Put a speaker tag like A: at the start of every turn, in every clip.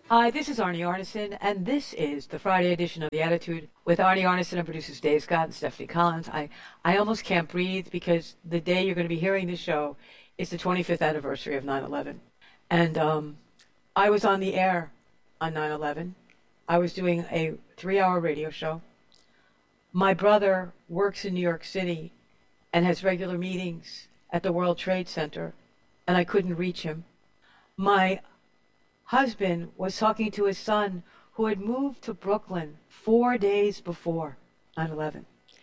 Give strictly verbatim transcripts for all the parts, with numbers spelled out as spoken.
A: Hi, this is Arnie Arneson, and this is the Friday edition of The Attitude with Arnie Arneson and producers Dave Scott and Stephanie Collins. I, I almost can't breathe because the day you're going to be hearing this show is the twenty-fifth anniversary of nine eleven. And um, I was on the air on nine eleven. I was doing a three-hour radio show. My brother works in New York City and has regular meetings at the World Trade Center, and I couldn't reach him. My husband was talking to his son who had moved to Brooklyn four days before nine eleven.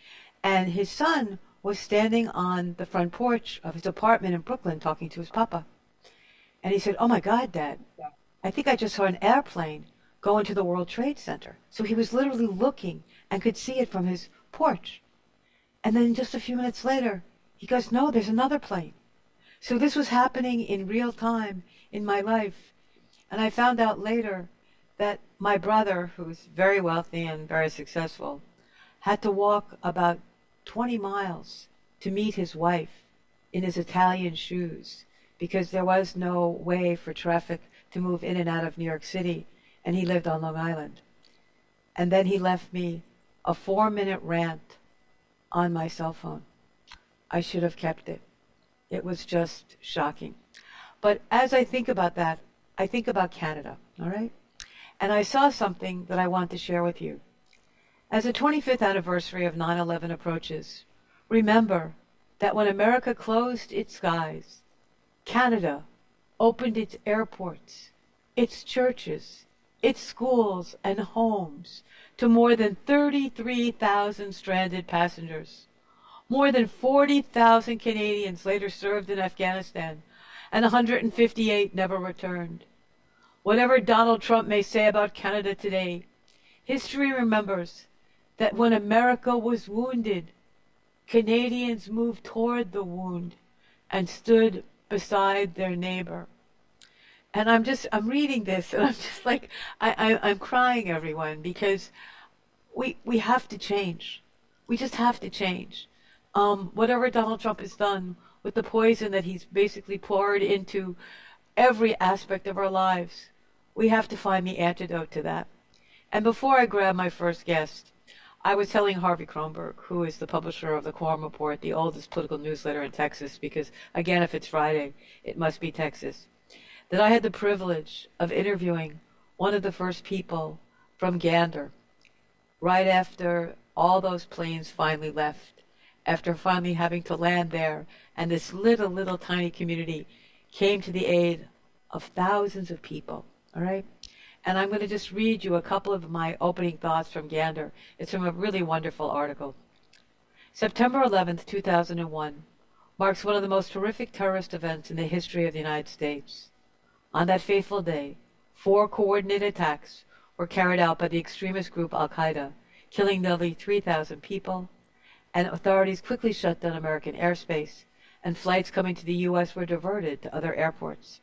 A: And his son was standing on the front porch of his apartment in Brooklyn talking to his papa. And he said, "Oh my God, Dad, I think I just saw an airplane go into the World Trade Center." So he was literally looking and could see it from his porch. And then just a few minutes later, he goes, "No, there's another plane." So this was happening in real time in my life. And I found out later that my brother, who's very wealthy and very successful, had to walk about twenty miles to meet his wife in his Italian shoes because there was no way for traffic to move in and out of New York City, and he lived on Long Island. And then he left me a four-minute rant on my cell phone. I should have kept it. It was just shocking. But as I think about that, I think about Canada, all right? And I saw something that I want to share with you. As the twenty-fifth anniversary of nine eleven approaches, remember that when America closed its skies, Canada opened its airports, its churches, its schools and homes to more than thirty-three thousand stranded passengers. More than forty thousand Canadians later served in Afghanistan, and one hundred fifty-eight never returned. Whatever Donald Trump may say about Canada today, history remembers that when America was wounded, Canadians moved toward the wound and stood beside their neighbor. And I'm just, I'm reading this and I'm just like, I, I, I'm crying, everyone, because we, we have to change. We just have to change. Um, whatever Donald Trump has done with the poison that he's basically poured into every aspect of our lives, we have to find the antidote to that. And before I grab my first guest, I was telling Harvey Kronberg, who is the publisher of the Quorum Report, the oldest political newsletter in Texas, because, again, if it's Friday, it must be Texas, that I had the privilege of interviewing one of the first people from Gander right after all those planes finally left, after finally having to land there, and this little, little tiny community came to the aid of thousands of people, all right? And I'm going to just read you a couple of my opening thoughts from Gander. It's from a really wonderful article. September eleventh, two thousand one marks one of the most horrific terrorist events in the history of the United States. On that fateful day, four coordinated attacks were carried out by the extremist group Al-Qaeda, killing nearly three thousand people, and authorities quickly shut down American airspace, and flights coming to the U S were diverted to other airports.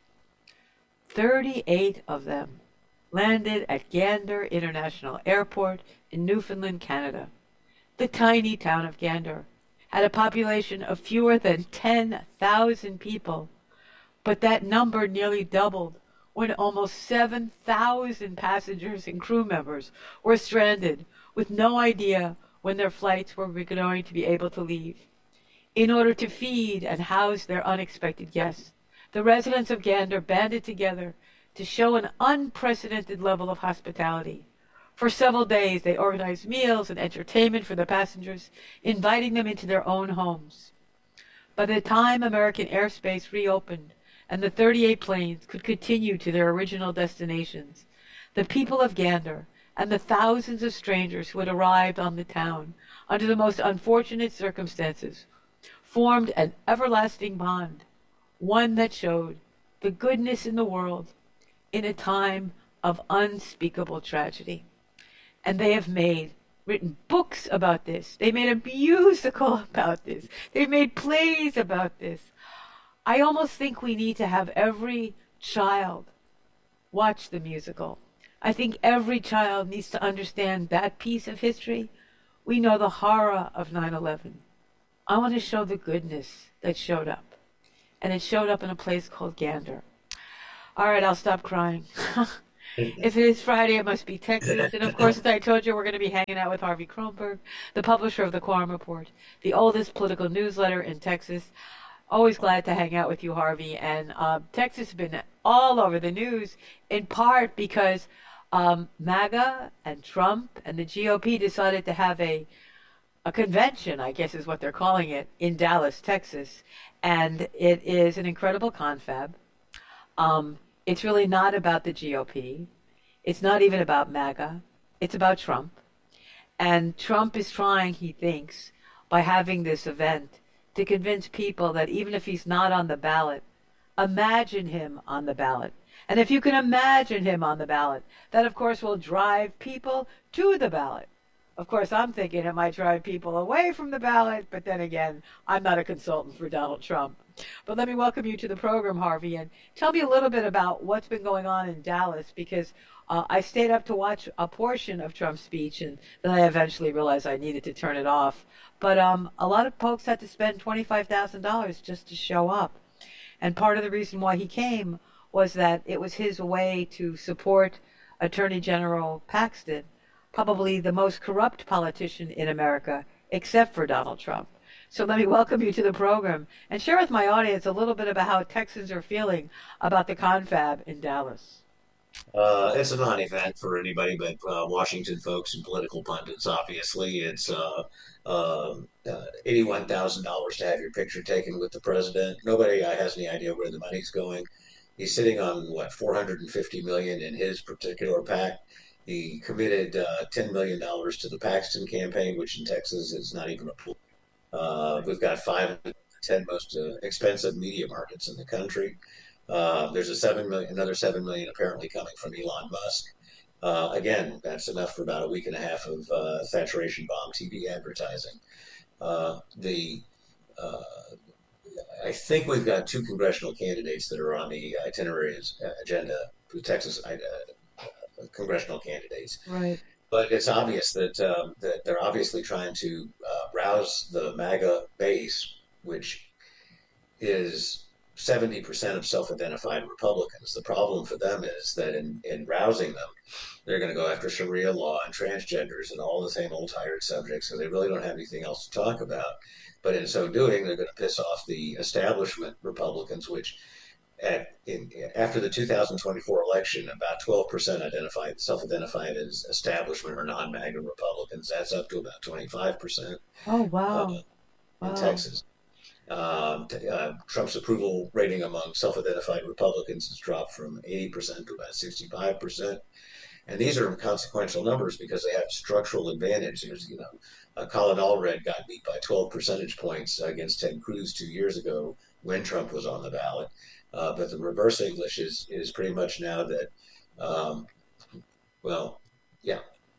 A: thirty-eight of them landed at Gander International Airport in Newfoundland, Canada. The tiny town of Gander had a population of fewer than ten thousand people, but that number nearly doubled when almost seven thousand passengers and crew members were stranded with no idea when their flights were going to be able to leave. In order to feed and house their unexpected guests, the residents of Gander banded together to show an unprecedented level of hospitality. For several days, they organized meals and entertainment for the passengers, inviting them into their own homes. By the time American airspace reopened and the thirty-eight planes could continue to their original destinations, the people of Gander and the thousands of strangers who had arrived on the town under the most unfortunate circumstances formed an everlasting bond, one that showed the goodness in the world in a time of unspeakable tragedy. And they have made, written books about this. They made a musical about this. They made plays about this. I almost think we need to have every child watch the musical. I think every child needs to understand that piece of history. We know the horror of nine eleven. I want to show the goodness that showed up. And it showed up in a place called Gander. All right, I'll stop crying. If it is Friday, it must be Texas. And of course, as I told you, we're going to be hanging out with Harvey Kronberg, the publisher of the Quorum Report, the oldest political newsletter in Texas. Always glad to hang out with you, Harvey. And um, Texas has been all over the news, in part because um, MAGA and Trump and the G O P decided to have a a convention, I guess is what they're calling it, in Dallas, Texas. And it is an incredible confab. Um, it's really not about the G O P. It's not even about MAGA. It's about Trump. And Trump is trying, he thinks, by having this event, to convince people that even if he's not on the ballot, imagine him on the ballot. And if you can imagine him on the ballot, that of course will drive people to the ballot. Of course, I'm thinking it might drive people away from the ballot, but then again, I'm not a consultant for Donald Trump. But let me welcome you to the program, Harvey, and tell me a little bit about what's been going on in Dallas, because uh, I stayed up to watch a portion of Trump's speech, and then I eventually realized I needed to turn it off. But um, a lot of folks had to spend twenty-five thousand dollars just to show up. And part of the reason why he came was that it was his way to support Attorney General Paxton, probably the most corrupt politician in America, except for Donald Trump. So let me welcome you to the program and share with my audience a little bit about how Texans are feeling about the confab in Dallas.
B: Uh, it's a non-event for anybody but uh, Washington folks and political pundits. Obviously, it's uh, um, uh, eighty-one thousand dollars to have your picture taken with the president. Nobody uh, has any idea where the money's going. He's sitting on what four hundred fifty million dollars in his particular PAC. He committed uh, ten million dollars to the Paxton campaign, which in Texas is not even a pool. Uh, we've got five of the ten most uh, expensive media markets in the country. Uh, there's a seven million, another seven million apparently coming from Elon Musk. Uh, again, that's enough for about a week and a half of uh, saturation bomb T V advertising. Uh, the uh, I think we've got two congressional candidates that are on the itinerary agenda, the Texas uh, congressional candidates.
A: Right.
B: But it's obvious that um, that they're obviously trying to uh, rouse the MAGA base, which is seventy percent of self-identified Republicans. The problem for them is that in, in rousing them, they're going to go after Sharia law and transgenders and all the same old tired subjects, so they really don't have anything else to talk about. But in so doing, they're going to piss off the establishment Republicans, which at in, after the two thousand twenty-four election, about twelve percent identified, self-identified as establishment or non-MAGA Republicans. That's up to about twenty-five percent
A: Oh,
B: uh,
A: wow.
B: in
A: Wow.
B: Texas. Um, uh, Trump's approval rating among self-identified Republicans has dropped from eighty percent to about sixty-five percent. And these are consequential numbers because they have structural advantage. There's, you know, uh, Colin Allred got beat by twelve percentage points against Ted Cruz two years ago when Trump was on the ballot. Uh, but the reverse English is, is pretty much now that, um, well, yeah.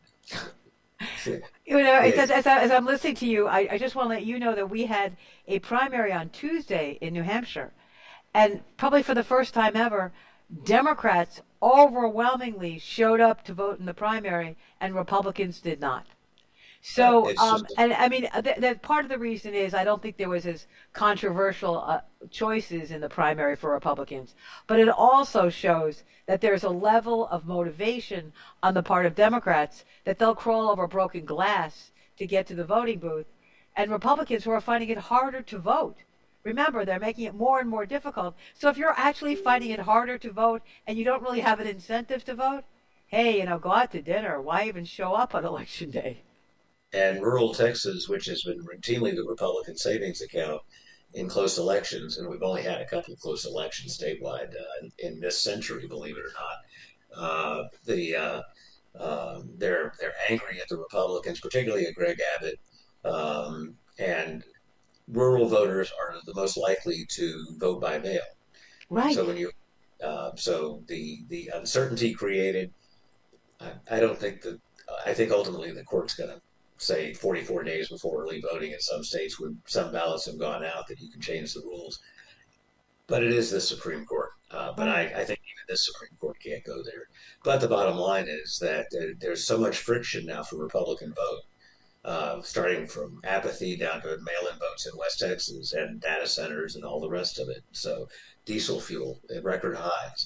A: You know, it's,
B: It,
A: as, as, I, as I'm listening to you, I, I just want to let you know that we had a primary on Tuesday in New Hampshire. And probably for the first time ever, Democrats overwhelmingly showed up to vote in the primary, and Republicans did not.
B: yeah,
A: So,
B: it's
A: um,
B: just
A: and I mean, th- that part of the reason is I don't think there was as controversial uh, choices in the primary for Republicans, but it also shows that there's a level of motivation on the part of Democrats that they'll crawl over broken glass to get to the voting booth, and Republicans who are finding it harder to vote. Remember, they're making it more and more difficult. So if you're actually finding it harder to vote and you don't really have an incentive to vote, hey, you know, go out to dinner. Why even show up on election day?
B: and rural Texas, which has been routinely the Republican savings account in close elections, and we've only had a couple of close elections statewide uh, in, in this century, believe it or not. Uh, the uh, um, they're they're angry at the Republicans, particularly at Greg Abbott, um, and rural voters are the most likely to vote by mail.
A: Right.
B: So when you uh, so the the uncertainty created, I, I don't think that I think ultimately the court's going to say forty-four days before early voting in some states when some ballots have gone out that you can change the rules. But it is the Supreme Court. Uh, but I,
A: Right.
B: I think even this Supreme Court can't go there. But the bottom line is that there, there's so much friction now for Republican vote, uh, starting from apathy down to mail-in votes in West Texas and data centers and all the rest of it. So diesel fuel at record highs.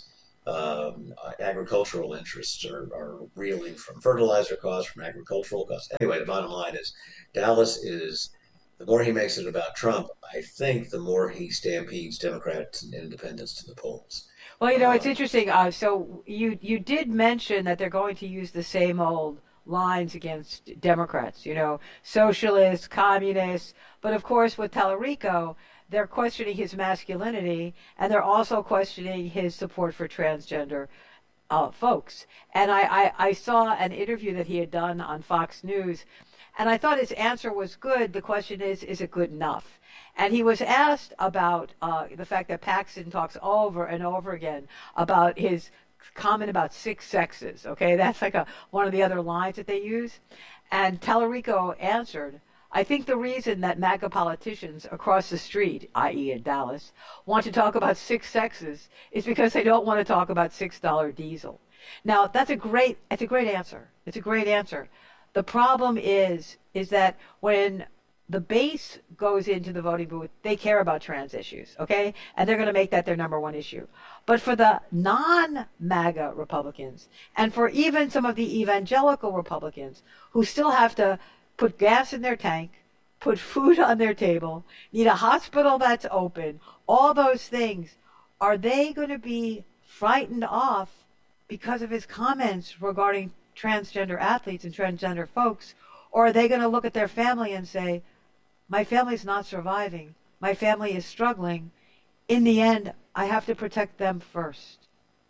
B: um, agricultural interests are, are reeling from fertilizer costs, from agricultural costs. Anyway, the bottom line is Dallas is, the more he makes it about Trump, I think the more he stampedes Democrats and independents to the polls.
A: Well, you know, it's
B: Um,
A: interesting. Uh, so you you did mention that they're going to use the same old lines against Democrats, you know, socialists, communists. But of course, with Tallarico, they're questioning his masculinity, and they're also questioning his support for transgender uh, folks. And I, I, I saw an interview that he had done on Fox News, and I thought his answer was good. The question is, is it good enough? And he was asked about uh, the fact that Paxton talks over and over again about his comment about six sexes. Okay, that's like a one of the other lines that they use. And Tallarico answered, I think the reason that MAGA politicians across the street, that is in Dallas, want to talk about six sexes is because they don't want to talk about six dollar diesel. Now, that's a great, it's a great answer. It's a great answer. The problem is, is that when the base goes into the voting booth, they care about trans issues, okay? And they're going to make that their number one issue. But for the non-MAGA Republicans, and for even some of the evangelical Republicans who still have to put gas in their tank, put food on their table, need a hospital that's open, all those things, are they going to be frightened off because of his comments regarding transgender athletes and transgender folks? Or are they going to look at their family and say, my family's not surviving, my family is struggling, in the end, I have to protect them first?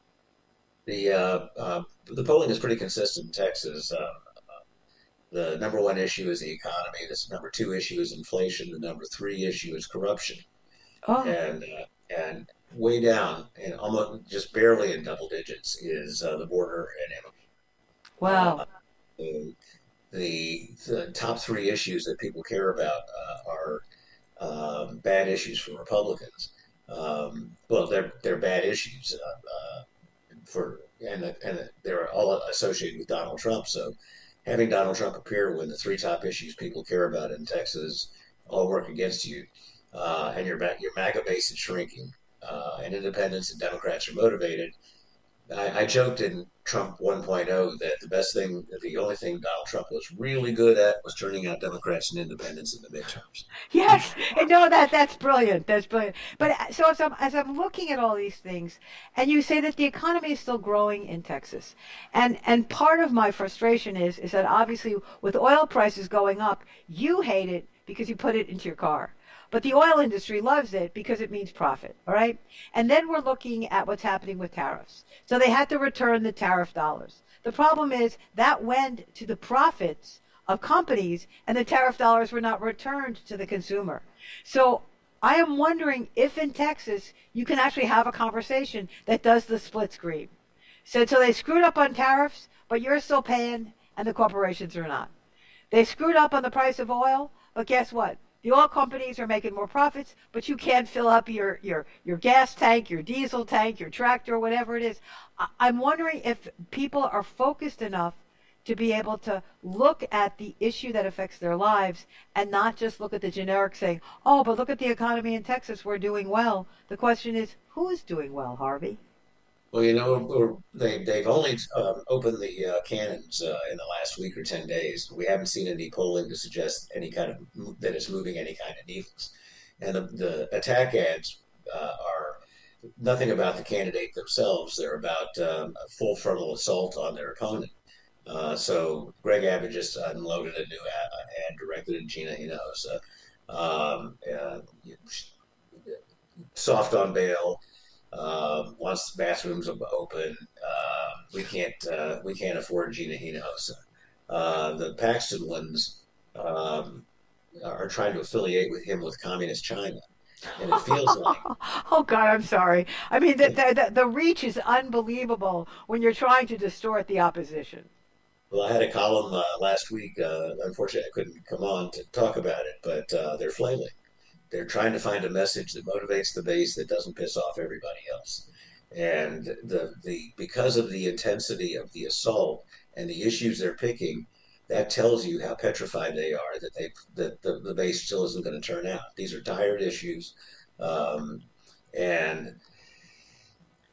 B: the uh, uh, the polling is pretty consistent in Texas. Uh, the number one issue is the economy. The number two issue is inflation. The number three issue is corruption.
A: Oh,
B: And uh, and way down, and almost just barely in double digits, is uh, the border and
A: wow.
B: uh, the, the the top three issues that people care about uh, are um, bad issues for Republicans. Um, well, they're they're bad issues uh, uh, for and and they're all associated with Donald Trump. So having Donald Trump appear when the three top issues people care about in Texas all work against you, uh, and your your MAGA base is shrinking, uh, and independents and Democrats are motivated. I, I joked in Trump 1.0 that the best thing, the only thing Donald Trump was really good at was turning out Democrats and independents in the midterms.
A: Yes, and no, that that's brilliant. That's brilliant. But uh, so as I'm as I'm looking at all these things, and you say that the economy is still growing in Texas, and and part of my frustration is is that obviously with oil prices going up, you hate it because you put it into your car. But the oil industry loves it because it means profit, all right? And then we're looking at what's happening with tariffs. So they had to return the tariff dollars. The problem is that went to the profits of companies, and the tariff dollars were not returned to the consumer. So I am wondering if in Texas you can actually have a conversation that does the split screen. So, so they screwed up on tariffs, but you're still paying, and the corporations are not. They screwed up on the price of oil, but guess what? The oil companies are making more profits, but you can't fill up your, your, your gas tank, your diesel tank, your tractor, whatever it is. I, I'm wondering if people are focused enough to be able to look at the issue that affects their lives and not just look at the generic saying, oh, but look at the economy in Texas, we're doing well. The question is, who's doing well, Harvey?
B: Well, you know, they they've only um, opened the uh, cannons uh, in the last week or ten days. We haven't seen any polling to suggest any kind of that it's moving any kind of needles. And the, the attack ads uh, are nothing about the candidate themselves. They're about um, a full frontal assault on their opponent. Uh, so Greg Abbott just unloaded a new ad, ad directed at Gina Hinojosa. Um, uh, soft on bail, um, wants the bathrooms open. Uh, we can't uh, we can't afford Gina Hinojosa. Uh, the Paxton ones um, are trying to affiliate with him with communist China, and it feels like
A: Oh God, I'm sorry. I mean, the, the the the reach is unbelievable when you're trying to distort the opposition.
B: well, I had a column uh, last week. Uh, unfortunately, I couldn't come on to talk about it, but uh, they're flailing. They're trying to find a message that motivates the base that doesn't piss off everybody else. And the the because of the intensity of the assault and the issues they're picking, that tells you how petrified they are that they that the, the base still isn't going to turn out. These are tired issues, um, and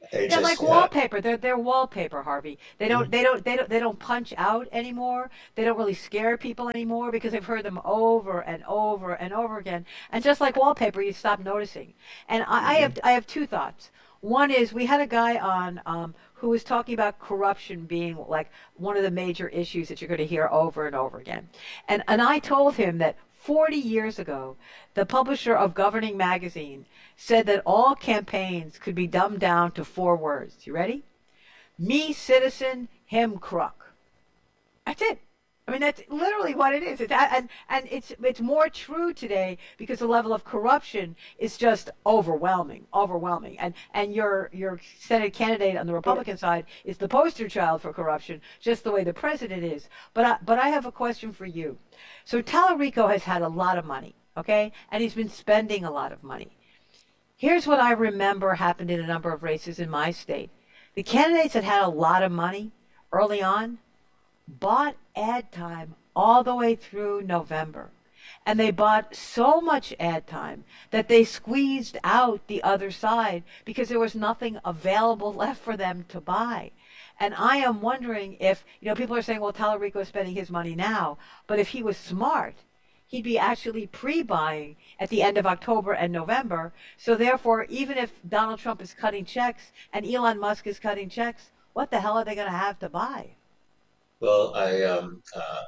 B: They
A: They're like
B: just, uh,
A: wallpaper. They're they're wallpaper, Harvey. They don't they don't they don't they don't punch out anymore. They don't really scare people anymore because they've heard them over and over and over again. And just like wallpaper, you stop noticing. And I, I
B: mhm.
A: have I have two thoughts. One is we had a guy on um, who was talking about corruption being like one of the major issues that you're going to hear over and over again. And and I told him that forty years ago, the publisher of Governing Magazine said that all campaigns could be dumbed down to four words. You ready? Me citizen, him crook. That's it. I mean, that's literally what it is. It's, and and it's it's more true today because the level of corruption is just overwhelming, overwhelming. And and your your Senate candidate on the Republican side is the poster child for corruption, just the way the president is. But I, but I have a question for you. So Tallarico has had a lot of money, okay, and he's been spending a lot of money. Here's what I remember happened in a number of races in my state. The candidates that had a lot of money early on bought ad time all the way through November. And they bought so much ad time that they squeezed out the other side because there was nothing available left for them to buy. And I am wondering if, you know, people are saying, well, Tallarico is spending his money now, but if he was smart, he'd be actually pre-buying at the end of October and November. So therefore, even if Donald Trump is cutting checks and Elon Musk is cutting checks, what the hell are they going to have to buy?
B: Well, I um, uh,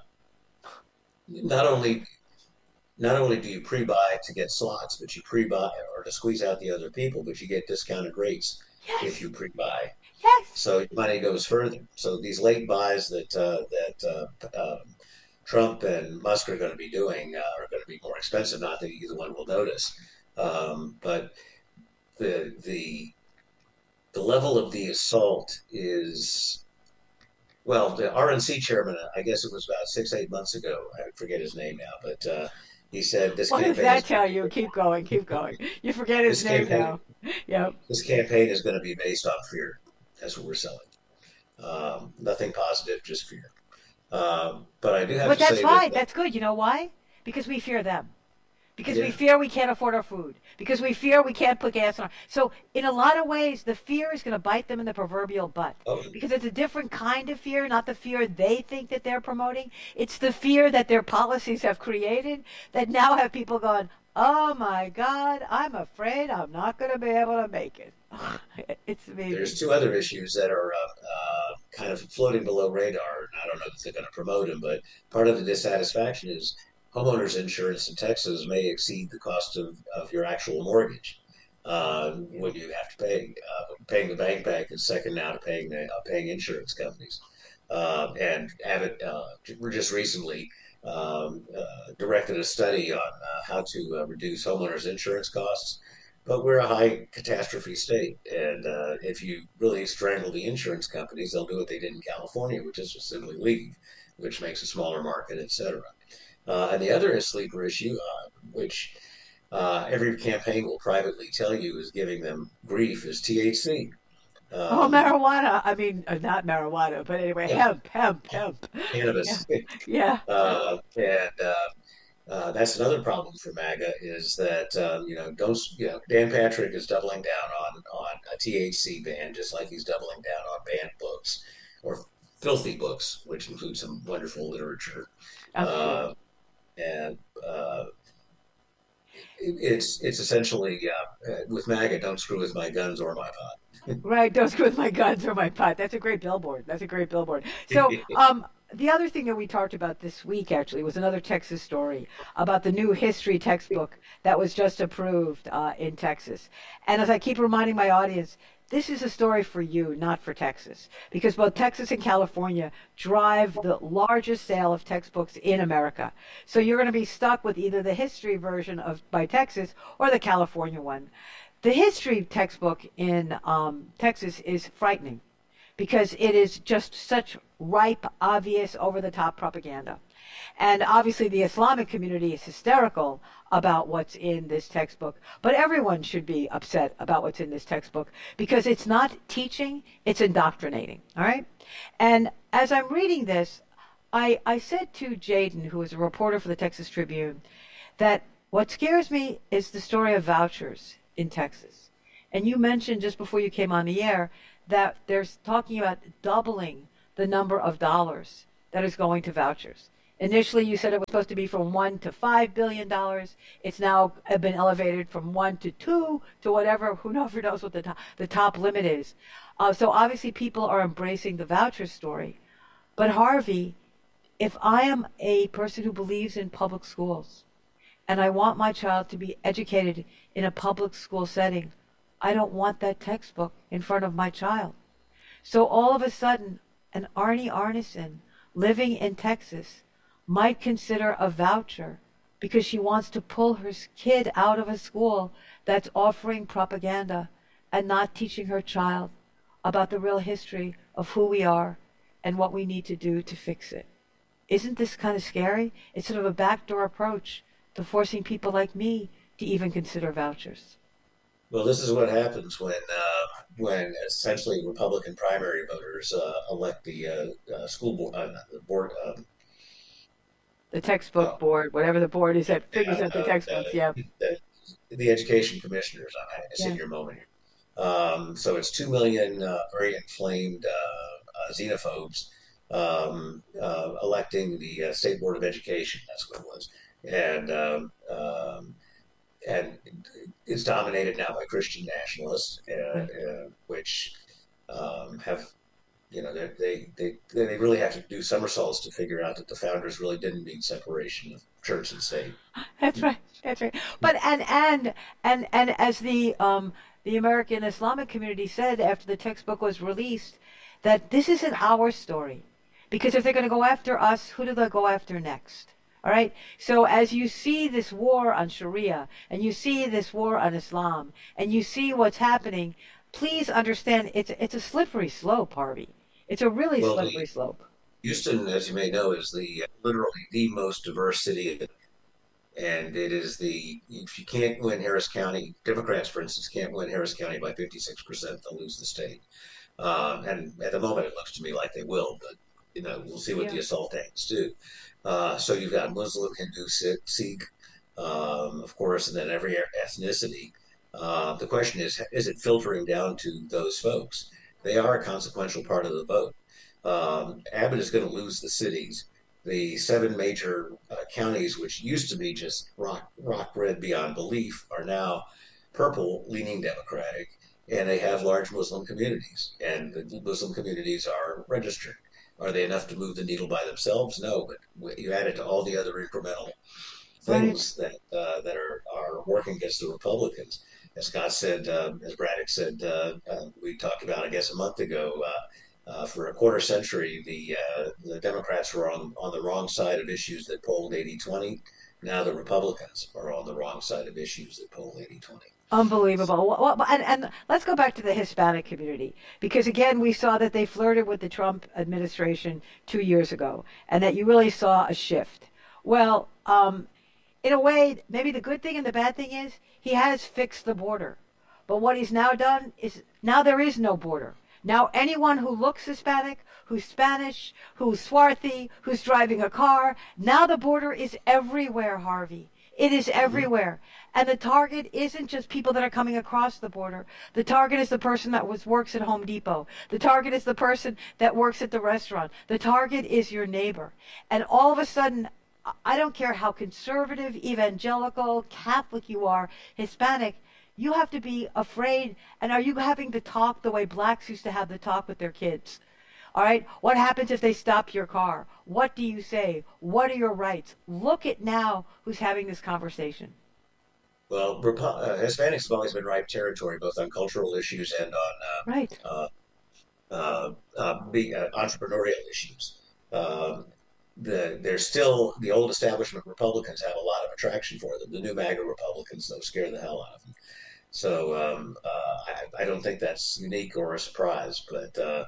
B: not only not only do you pre-buy to get slots, but you pre-buy or to squeeze out the other people, but you get discounted rates if
A: Yes,
B: you pre-buy.
A: yes.
B: So your money goes further. So these late buys that uh, that uh, uh, Trump and Musk are going to be doing uh, are going to be more expensive. Not that either one will notice, um, but the the the level of the assault is well. The R N C chairman, I guess it was about six eight months ago. I forget his name now, but uh, he said this
A: What does
B: campaign
A: that
B: is going to
A: tell
B: be
A: you? Keep going, keep going. You forget his
B: this
A: name
B: campaign
A: now. Yep.
B: this campaign is going to be based on fear. That's what we're selling. Um, nothing positive, just fear. Um, but I do have
A: But
B: to
A: that's
B: say that,
A: fine. That's good. You know why? Because we fear them. Because we
B: yeah,
A: fear we can't afford our food. Because we fear we can't put gas on our. So in a lot of ways, the fear is going to bite them in the proverbial butt.
B: oh,
A: Because it's a different kind of fear, not the fear they think that they're promoting. It's the fear that their policies have created that now have people going, oh my God, I'm afraid I'm not going to be able to make it. It's amazing.
B: there's two other issues that are uh, uh, kind of floating below radar. And I don't know if they're going to promote them, but part of the dissatisfaction is homeowners insurance in Texas may exceed the cost of, of your actual mortgage. Uh,
A: Yeah.
B: when you have to pay, uh, paying the bank back is second now to paying the, uh, paying insurance companies. Uh, and Abbott uh, just recently um, uh, directed a study on uh, how to uh, reduce homeowners insurance costs. But we're a high catastrophe state, and uh, if you really strangle the insurance companies, they'll do what they did in California, which is just simply leave, which makes a smaller market, et cetera. Uh, and the other is sleeper issue, uh, which uh, every campaign will privately tell you is giving them grief, is T H C.
A: Oh,
B: Um,
A: marijuana. I mean, uh, not marijuana, but anyway,
B: yeah,
A: hemp, hemp, hemp. Yeah,
B: cannabis.
A: yeah.
B: uh, and uh, uh, that's another problem for MAGA is that um, you know don't you know Dan Patrick is doubling down on on a T H C ban just like he's doubling down on banned books or filthy books, which include some wonderful literature.
A: Of course.
B: Uh, and uh, it, it's it's essentially uh, uh, with MAGA, don't screw with my guns or my pot.
A: Right, don't screw with my guns or my pot. That's a great billboard. That's a great billboard. So, um, the other thing that we talked about this week actually was another Texas story about the new history textbook that was just approved uh, in Texas. And as I keep reminding my audience, this is a story for you, not for Texas, because both Texas and California drive the largest sale of textbooks in America. So you're going to be stuck with either the history version of by Texas or the California one. The history textbook in um, Texas is frightening because it is just such ripe, obvious, over the top propaganda. And obviously, the Islamic community is hysterical about what's in this textbook. But everyone should be upset about what's in this textbook because it's not teaching, it's indoctrinating. All right? And as I'm reading this, I, I said to Jaden, who is a reporter for the Texas Tribune, that what scares me is the story of vouchers in Texas. And you mentioned just before you came on the air that they're talking about doubling the number of dollars that is going to vouchers. Initially, you said it was supposed to be from one to five billion dollars. It's now been elevated from one to two to whatever. Who never knows what the top, the top limit is. Uh, so obviously, people are embracing the voucher story. But Harvey, if I am a person who believes in public schools and I want my child to be educated in a public school setting, I don't want that textbook in front of my child. So all of a sudden, an Arnie Arnesen living in Texas might consider a voucher because she wants to pull her kid out of a school that's offering propaganda and not teaching her child about the real history of who we are and what we need to do to fix it. Isn't this kind of scary? It's sort of a backdoor approach to forcing people like me to even consider vouchers.
B: Well, this is what happens when uh, when essentially Republican primary voters uh, elect the uh, uh, school board, uh, the board, um,
A: The textbook
B: uh,
A: board, whatever the board is that figures out the
B: uh, uh,
A: textbooks, yeah.
B: the, the education commissioners. I I
A: Yeah.
B: senior moment here. Um, so it's two million uh, very inflamed uh, uh, xenophobes um, uh, electing the uh, state board of education. That's what it was, and um, um, and it's dominated now by Christian nationalists, uh,
A: Right.
B: uh, which um, have you know they, they they they really have to do somersaults to figure out that the founders really didn't mean separation of church and state.
A: That's right. That's right. But and and and and as the um the American Islamic community said after the textbook was released, that this isn't our story. Because if they're going to go after us, who do they go after next? All right. So as you see this war on Sharia and you see this war on Islam and you see what's happening, please understand it's it's a slippery slope, Harvey. It's a really
B: Well, the
A: slippery slope.
B: Houston, as you may know, is the literally the most diverse city, and it is the if you can't win Harris County, Democrats, for instance, can't win Harris County by fifty-six percent, they'll lose the state. Um, and at the moment, it looks to me like they will, but you know, we'll see what
A: Yeah.
B: the assault tanks do. Uh, so you've got Muslim, Hindu, Sikh, um, of course, and then every ethnicity. Uh, the question is, is it filtering down to those folks? They are a consequential part of the vote. Um, Abbott is going to lose the cities. The seven major uh, counties, which used to be just rock rock red beyond belief, are now purple, leaning Democratic, and they have large Muslim communities, and the Muslim communities are registered. Are they enough to move the needle by themselves? No, but you add it to all the other incremental
A: Right.
B: things that uh, that are, are working against the Republicans. As Scott said, uh, as Braddock said, uh, uh, we talked about, I guess, a month ago. Uh, uh, for a quarter century, the uh, the Democrats were on on the wrong side of issues that polled eighty twenty. Now the Republicans are on the wrong side of issues that poll eighty twenty.
A: Unbelievable. Well, well, and, and let's go back to the Hispanic community because again, we saw that they flirted with the Trump administration two years ago, and that you really saw a shift. Well, um, in a way, maybe the good thing and the bad thing is he has fixed the border, but what he's now done is now there is no border. Now anyone who looks Hispanic, who's Spanish, who's swarthy, who's driving a car, now the border is everywhere, Harvey. It is
B: Mm-hmm.
A: everywhere. And the target isn't just people that are coming across the border. The target is the person that was works at Home Depot. The target is the person that works at the restaurant. The target is your neighbor. And all of a sudden, I don't care how conservative, evangelical, Catholic you are, Hispanic, you have to be afraid. And are you having the talk the way blacks used to have the talk with their kids? All right. What happens if they stop your car? What do you say? What are your rights? Look at now who's having this conversation.
B: Well, uh, Hispanics have always been ripe territory, both on cultural issues and on
A: Right.
B: uh, uh, uh, uh, be, uh, entrepreneurial issues. Um, the there's still the old establishment Republicans have a lot of attraction for them. The new MAGA Republicans, though, scare the hell out of them. So um, uh, I, I don't think that's unique or a surprise, but uh,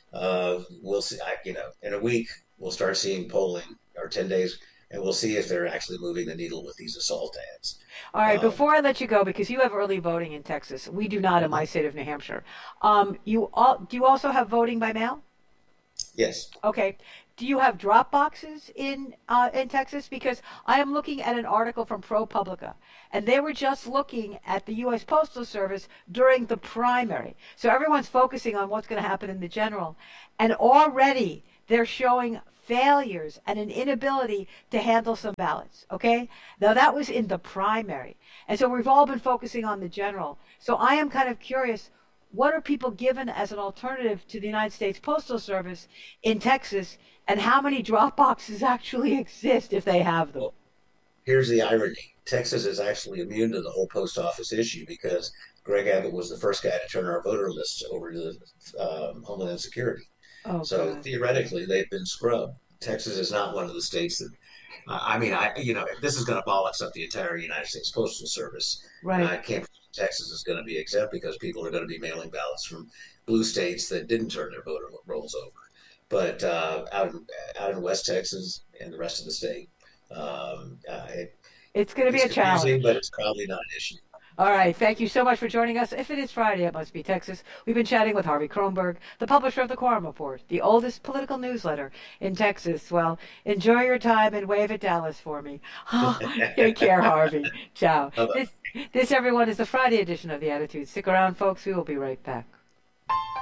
B: uh, we'll see. I, you know, in a week we'll start seeing polling, or ten days, and we'll see if they're actually moving the needle with these assault ads.
A: All right.
B: Um,
A: Before I let you go, because you have early voting in Texas, we do not in my
B: mhm.
A: state of New Hampshire. Um, you all do you also have voting by mail?
B: Yes.
A: Okay. do you have drop boxes in uh, in Texas? Because I am looking at an article from ProPublica, and they were just looking at the U S. Postal Service during the primary. So everyone's focusing on what's going to happen in the general, and already they're showing failures and an inability to handle some ballots. Okay, now that was in the primary, and so we've all been focusing on the general. So I am kind of curious. What are people given as an alternative to the United States Postal Service in Texas, and how many drop boxes actually exist if they have them?
B: Well, here's the irony. Texas is actually immune to the whole post office issue because Greg Abbott was the first guy to turn our voter lists over to the um, Homeland Security.
A: Oh,
B: So
A: God.
B: theoretically, they've been scrubbed. Texas is not one of the states that, uh, I mean, I you know, this is going to bollocks up the entire United States Postal Service, and
A: Right.
B: I can't. Texas is going to be exempt because people are going to be mailing ballots from blue states that didn't turn their voter rolls over. But uh, out in, out in West Texas and the rest of the state, um, uh, it,
A: It's going to be
B: it's
A: a
B: confusing, but
A: challenge.
B: it's probably not an issue.
A: All right. Thank you so much for joining us. If it is Friday, it must be Texas. We've been chatting with Harvey Kronberg, the publisher of the Quorum Report, the oldest political newsletter in Texas. Well, enjoy your time and wave at Dallas for me. Oh, take care, Harvey. Ciao. This, this, everyone, is the Friday edition of The Attitude. Stick around, folks. We will be right back.